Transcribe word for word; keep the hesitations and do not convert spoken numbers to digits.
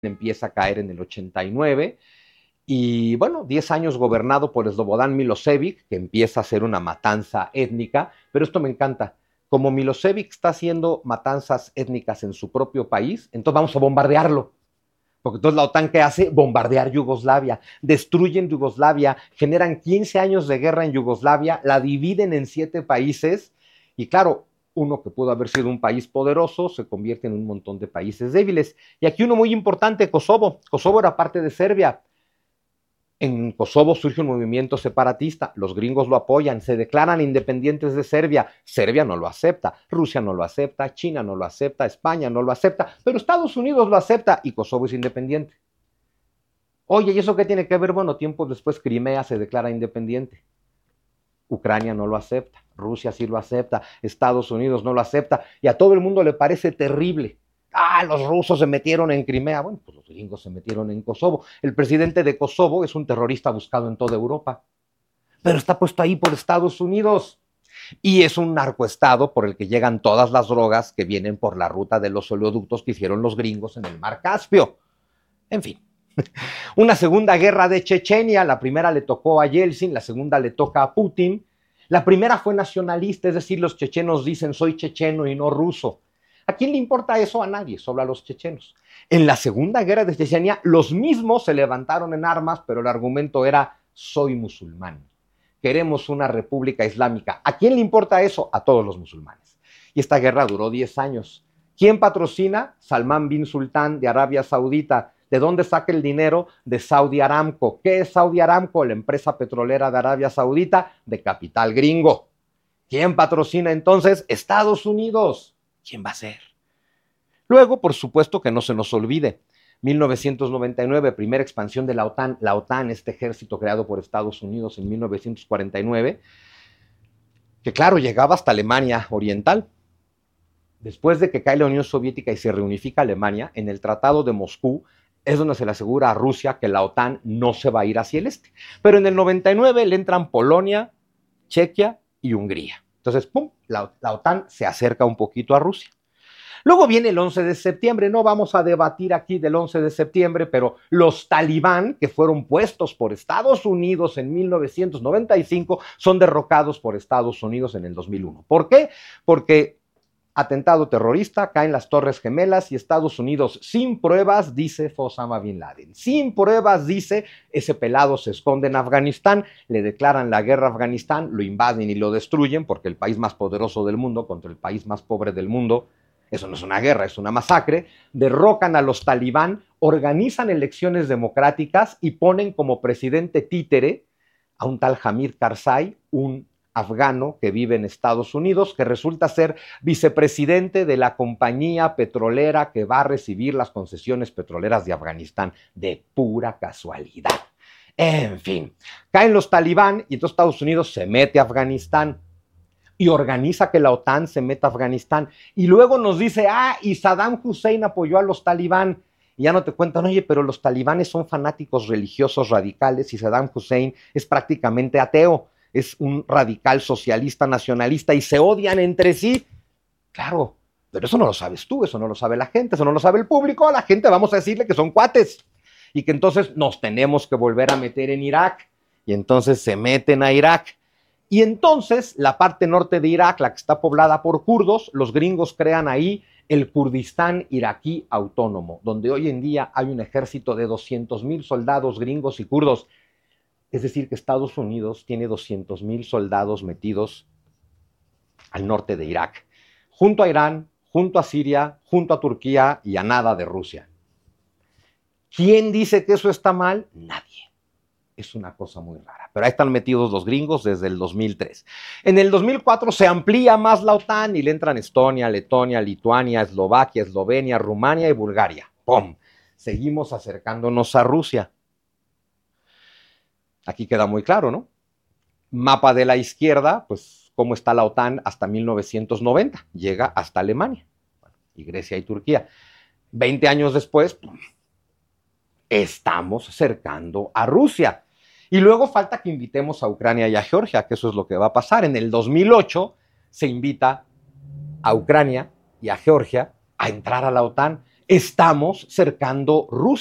empieza a caer en el ochenta y nueve y bueno, diez años gobernado por Slobodan Milosevic, que empieza a hacer una matanza étnica, pero esto me encanta. Como Milosevic está haciendo matanzas étnicas en su propio país, entonces vamos a bombardearlo. Porque entonces la OTAN, ¿qué hace? Bombardear Yugoslavia, destruyen Yugoslavia, generan quince años de guerra en Yugoslavia, la dividen en siete países y claro, uno que pudo haber sido un país poderoso se convierte en un montón de países débiles. Y aquí uno muy importante, Kosovo. Kosovo era parte de Serbia. En Kosovo surge un movimiento separatista, los gringos lo apoyan, se declaran independientes de Serbia, Serbia no lo acepta, Rusia no lo acepta, China no lo acepta, España no lo acepta, pero Estados Unidos lo acepta y Kosovo es independiente. Oye, ¿y eso qué tiene que ver? Bueno, tiempos después Crimea se declara independiente. Ucrania no lo acepta, Rusia sí lo acepta, Estados Unidos no lo acepta y a todo el mundo le parece terrible. Ah, los rusos se metieron en Crimea. Bueno, pues los gringos se metieron en Kosovo. El presidente de Kosovo es un terrorista buscado en toda Europa, pero está puesto ahí por Estados Unidos. Y es un narcoestado por el que llegan todas las drogas que vienen por la ruta de los oleoductos que hicieron los gringos en el Mar Caspio. En fin. Una segunda guerra de Chechenia, la primera le tocó a Yeltsin, la segunda le toca a Putin. La primera fue nacionalista, es decir, los chechenos dicen soy checheno y no ruso. ¿A quién le importa eso? A nadie, solo a los chechenos. En la segunda guerra de Chechenia, los mismos se levantaron en armas, pero el argumento era soy musulmán. Queremos una república islámica. ¿A quién le importa eso? A todos los musulmanes. Y esta guerra duró diez años. ¿Quién patrocina? Salman bin Sultán de Arabia Saudita. ¿De dónde saca el dinero? De Saudi Aramco. ¿Qué es Saudi Aramco? La empresa petrolera de Arabia Saudita de capital gringo. ¿Quién patrocina entonces? Estados Unidos. ¿Quién va a ser? Luego, por supuesto que no se nos olvide, mil novecientos noventa y nueve, primera expansión de la OTAN, la OTAN, este ejército creado por Estados Unidos en mil novecientos cuarenta y nueve, que claro, llegaba hasta Alemania Oriental. Después de que cae la Unión Soviética y se reunifica Alemania, en el Tratado de Moscú, es donde se le asegura a Rusia que la OTAN no se va a ir hacia el este. Pero en el noventa y nueve le entran Polonia, Chequia y Hungría. Entonces, pum, la, la OTAN se acerca un poquito a Rusia. Luego viene el once de septiembre, no vamos a debatir aquí del once de septiembre, pero los talibán, que fueron puestos por Estados Unidos en mil novecientos noventa y cinco, son derrocados por Estados Unidos en el dos mil uno. ¿Por qué? Porque atentado terrorista, caen las Torres Gemelas y Estados Unidos, sin pruebas, dice Osama Bin Laden. Sin pruebas, dice, ese pelado se esconde en Afganistán, le declaran la guerra a Afganistán, lo invaden y lo destruyen, porque el país más poderoso del mundo contra el país más pobre del mundo, eso no es una guerra, es una masacre, derrocan a los talibán, organizan elecciones democráticas y ponen como presidente títere a un tal Hamid Karzai, un afgano que vive en Estados Unidos, que resulta ser vicepresidente de la compañía petrolera que va a recibir las concesiones petroleras de Afganistán, de pura casualidad. En fin, caen los talibán y entonces Estados Unidos se mete a Afganistán y organiza que la OTAN se meta a Afganistán. Y luego nos dice, ah, y Saddam Hussein apoyó a los talibán. Y ya no te cuentan, oye, pero los talibanes son fanáticos religiosos radicales y Saddam Hussein es prácticamente ateo. Es un radical socialista nacionalista y se odian entre sí. Claro, pero eso no lo sabes tú, eso no lo sabe la gente, eso no lo sabe el público. A la gente vamos a decirle que son cuates y que entonces nos tenemos que volver a meter en Irak. Y entonces se meten a Irak. Y entonces la parte norte de Irak, la que está poblada por kurdos, los gringos crean ahí el Kurdistán iraquí autónomo, donde hoy en día hay un ejército de doscientos mil soldados gringos y kurdos. Es decir, que Estados Unidos tiene doscientos mil soldados metidos al norte de Irak, junto a Irán, junto a Siria, junto a Turquía y a nada de Rusia. ¿Quién dice que eso está mal? Nadie. Es una cosa muy rara. Pero ahí están metidos los gringos desde el dos mil tres. En el dos mil cuatro se amplía más la OTAN y le entran Estonia, Letonia, Lituania, Eslovaquia, Eslovenia, Rumania y Bulgaria. ¡Pum! Seguimos acercándonos a Rusia. Aquí queda muy claro, ¿no? Mapa de la izquierda, pues cómo está la OTAN hasta mil novecientos noventa. Llega hasta Alemania, bueno, y Grecia y Turquía. Veinte años después, ¡pum!, estamos acercando a Rusia. Y luego falta que invitemos a Ucrania y a Georgia, que eso es lo que va a pasar. En el dos mil ocho se invita a Ucrania y a Georgia a entrar a la OTAN. estamos cercando Rusia.